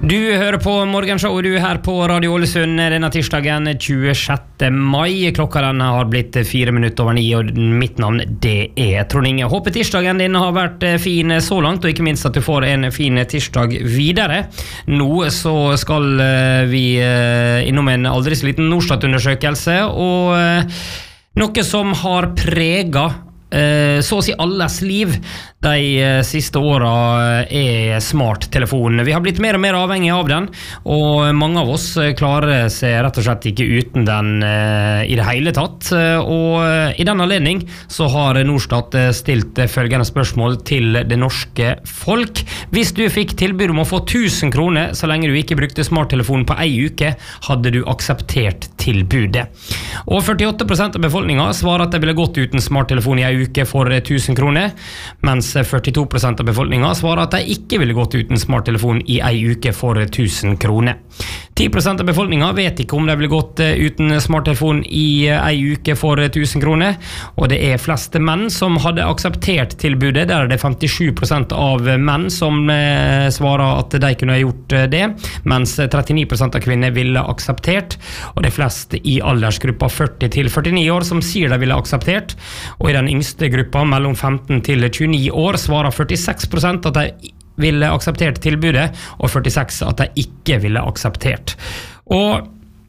Du hører på Morgenshow, du her på Radio Ålesund denne tirsdagen 26. mai. Klokka den har blitt 4 minutter over 9, og mitt navn det Trond Inge. Håper tirsdagen din har vært fin så langt, og ikke minst at du får en fin tirsdag videre. Nå så skal vi innom en aldri så liten Norstat-undersøkelse, og noe som har preget så å si alles liv de siste årene smarttelefonen. Vi har blitt mer og mer avhengig av den, og mange av oss klarer seg rett og slett ikke uten den i det hele tatt. Og i den anledning så har Norstat stilt følgende spørsmål til det norske folk. Hvis du fikk tilbud om å få 1000 kroner så lenge du ikke brukte smarttelefonen på en uke, hadde du akseptert tilbudet. Og 48% av befolkningen svarer at de ville gått uten smarttelefon i en uke for 1000 kroner, mens 42% av befolkningen svarer at de ikke ville gått uten smarttelefon i en uke for 1000 kroner. 10% av befolkningen vet ikke om de ville gått uten smarttelefon i en uke for 1000 kroner, og det fleste menn som hadde akseptert tilbudet. Der det 57% av menn som svarer at de kunne ha gjort det, mens 39% av kvinner ville akseptert, og det fleste i aldersgruppa 40 til 49 år som sier de ville akseptert, og i den yngste gruppa mellom 15 til 29 år svarer 46% at de ville akseptert tilbudet, og 46% at de ikke ville akseptert. Og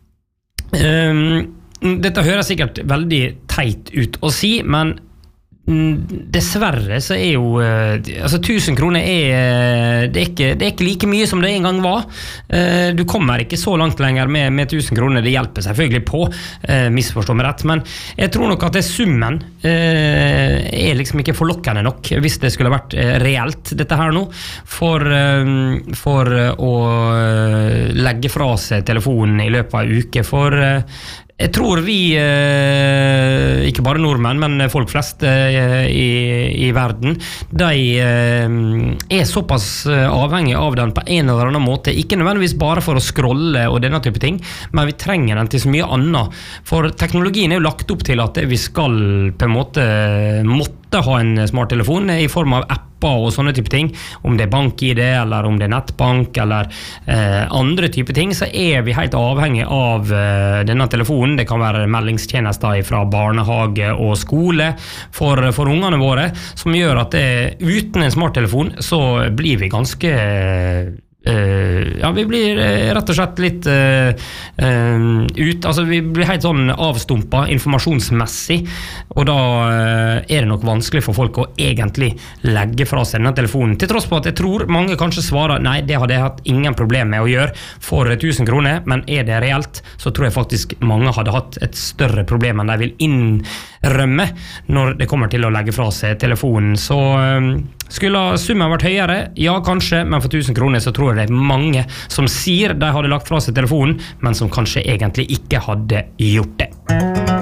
dette høres sikkert veldig teit ut å si, men dessverre så jo altså 1000 kroner det ikke like mye som det en gang var. Du kommer ikke så langt lenger med 1000 kroner. Det hjelper selvfølgelig på, misforstå meg rett, men jeg tror nok at det summen liksom ikke forlokkende nok hvis det skulle vært reelt dette her nå, for å legge fra seg telefonen i løpet av en uke. For jeg tror vi, ikke bare nordmenn, men folk flest i verden, de såpass avhengige av den på en eller annen måte. Ikke nødvendigvis bare for å scrolle og denne type ting, men vi trenger den til så mye annet. For teknologien jo lagt opp til at vi skal på en måtte ha en smarttelefon i form av apper og sånne type ting. Om det bank-ID, eller om det nettbank, eller andre type ting, så vi helt avhengig av denne telefonen. Det kan være meldingstjenester fra barnehage og skole for ungene våre, som gjør at uten en smarttelefon så blir vi ganske vi blir rett og slett litt altså vi blir helt sånn avstumpet informasjonsmessig, og da det nok vanskelig for folk å egentlig legge fra seg denne telefonen, til tross på at jeg tror mange kanskje svarer nei, det hadde jeg hatt ingen problem med å gjøre for 1000 kroner, men det reelt, så tror jeg faktisk mange hadde hatt et større problem enn de vil innrømme når det kommer til å legge fra seg telefonen. Så skulle summen vært høyere? Ja, kanskje, men for 1000 kroner så tror jeg det mange som sier de hadde lagt fra seg telefonen, men som kanskje egentlig ikke hadde gjort det.